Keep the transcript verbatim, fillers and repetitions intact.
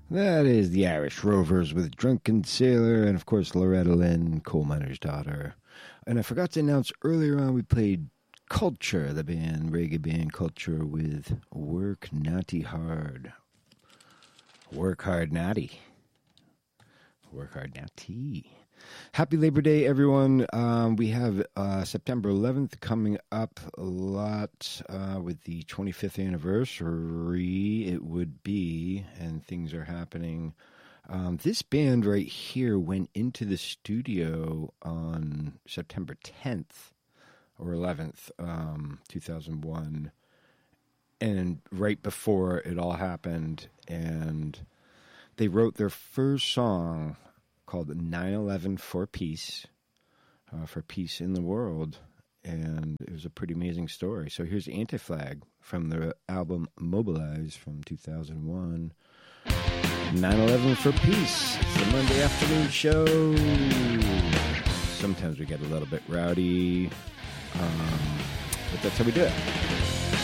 That is the Irish Rovers with Drunken Sailor, and of course Loretta Lynn, Coal Miner's Daughter. And I forgot to announce earlier on we played Culture, the band, reggae band Culture, with Work Naughty Hard. Work Hard Naughty. Work Hard Naughty. Happy Labor Day, everyone. Um, we have uh, September eleventh coming up a lot uh, with the twenty-fifth anniversary, it would be, and things are happening. Um, this band right here went into the studio on September tenth or eleventh, um, two thousand one, and right before it all happened, and they wrote their first song called nine eleven for Peace, uh, for peace in the world, and it was a pretty amazing story. So here's Anti-Flag from the album Mobilize from two thousand one. nine eleven for Peace. It's the Monday afternoon show. Sometimes we get a little bit rowdy, um, but that's how we do it.